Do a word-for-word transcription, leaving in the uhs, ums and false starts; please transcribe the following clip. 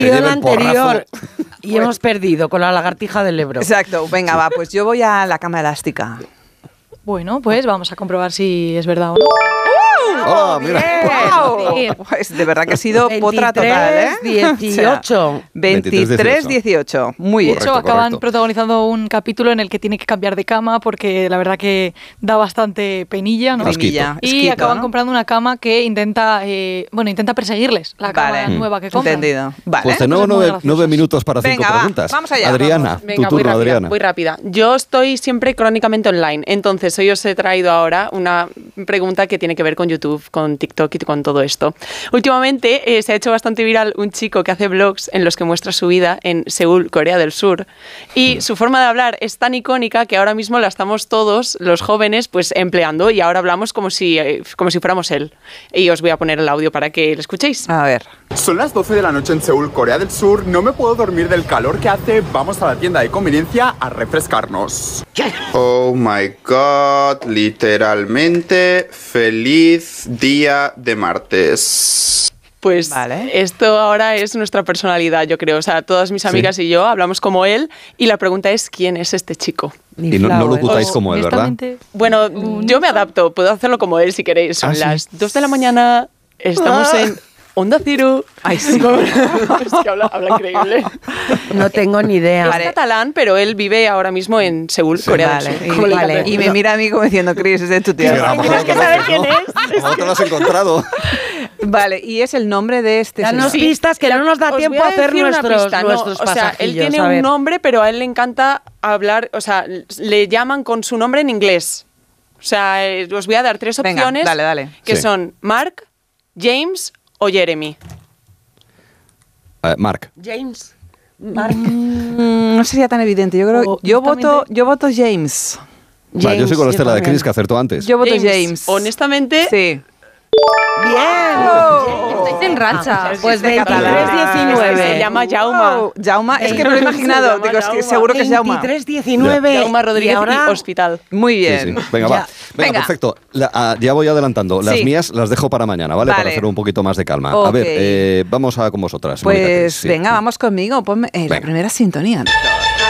Te Y el lleva el anterior. porrazo. Y hemos perdido con la lagartija del Ebro. Exacto, venga, va, pues yo voy a la cama elástica. Bueno, pues vamos a comprobar si es verdad o no. ¡Oh, mira! ¡Wow! Pues de verdad que ha sido potra total, ¿eh? dieciocho. veintitrés dieciocho. Muy bien. De hecho, Correcto, acaban correcto. protagonizando un capítulo en el que tiene que cambiar de cama porque la verdad que da bastante penilla, ¿no? Asquito. Pinilla, Y esquito, acaban ¿no? comprando una cama que intenta, eh, bueno, intenta perseguirles, la cama Vale. nueva que compran. Entendido. Vale. Pues de nuevo Cosas muy nueve, graciosas. nueve minutos para cinco Venga, va, preguntas. vamos allá, Adriana, vamos. tu Venga, turno, muy rápida, Adriana. muy rápida. Yo estoy siempre crónicamente online, entonces hoy os he traído ahora una pregunta que tiene que ver con YouTube, con TikTok y con todo esto. Últimamente eh, se ha hecho bastante viral un chico que hace vlogs en los que muestra su vida en Seúl, Corea del Sur, y su forma de hablar es tan icónica que ahora mismo la estamos todos, los jóvenes, pues empleando, y ahora hablamos como si, eh, como si fuéramos él. Y os voy a poner el audio para que lo escuchéis. A ver. Son las doce de la noche en Seúl, Corea del Sur. No me puedo dormir del calor que hace. Vamos a la tienda de conveniencia a refrescarnos. Oh my god, literalmente feliz día de martes. Pues Vale. esto ahora es nuestra personalidad, yo creo. O sea, todas mis amigas y yo hablamos como él y la pregunta es ¿quién es este chico? Y no, no lo ocultáis como él, ¿verdad? Honestamente, Bueno, yo me adapto, puedo hacerlo como él si queréis. Son ¿Ah, sí? las dos de la mañana, estamos en Onda Cero. Ay, sí. Es que habla, habla increíble. No tengo ni idea. Es catalán, pero él vive ahora mismo en Seúl, Corea Vale, del Sur. y, Como le vale. encanta. Y me mira a mí como diciendo, Chris, ese es tu tío. Sí, a lo mejor Tienes que lo saber conoces, quién ¿no? es. A lo mejor te lo has encontrado. Vale, y es el nombre de este Danos señor. pistas que no nos da Os tiempo voy a hacer decir una nuestros, pista, no, nuestros o sea, él pasajillos, tiene a un ver. nombre, pero a él le encanta hablar, o sea, le llaman con su nombre en inglés. O sea, eh, os voy a dar tres Venga, opciones dale, dale. que Sí. son Mark, James o Jeremy. Eh, Mark. James. Mm, no sería tan evidente. Yo creo, O, yo voto, honestamente- yo voto James. Vale, yo soy con la Estela de también. Chris que acertó antes. Yo voto James. Honestamente, Sí. Bien. Estáis en racha. Pues de catalán. veintitrés diecinueve. Se llama Jauma. Wow, Jauma, es que me lo he Se imaginado. llama Digo, es que Jauma. seguro que es Jauma. veintitrés diecinueve. Jauma Rodríguez Y ahora, y Hospital. Muy Sí, bien. sí. Venga, Ya. va. Venga, Venga. perfecto. La- ah, ya voy adelantando. Las Sí. mías las dejo para mañana, ¿vale? Vale. Para hacer un poquito más de calma. A Ok. ver, eh, vamos a con vosotras. Mónica Pues Cris, sí. venga, vamos conmigo. Ponme eh, la Venga. primera sintonía.